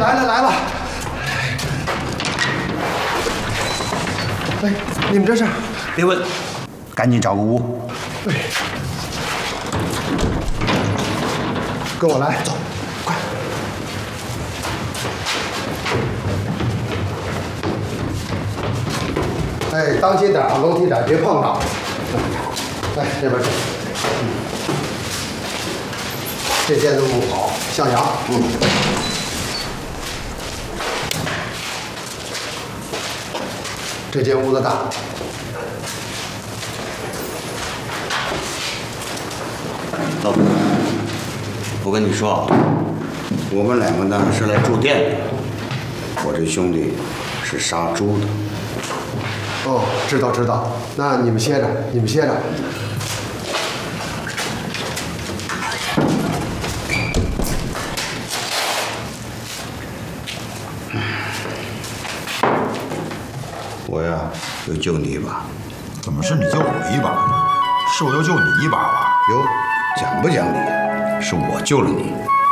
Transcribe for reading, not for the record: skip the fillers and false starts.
来了来了！哎，你们这是？ 别问，赶紧找个屋。 哎，跟我来，走，快！哎，当心点啊，楼梯窄，别碰着。来，这边走。这间都不好，向阳。这间屋子大。 老板，我跟你说啊，我们两个呢是来住店的，我这兄弟是杀猪的。 哦，知道知道。那你们歇着，你们歇着。 我呀，就救你一把。 怎么是你救我一把？是我要救你一把吧？ 哟，讲不讲理？是我救了你，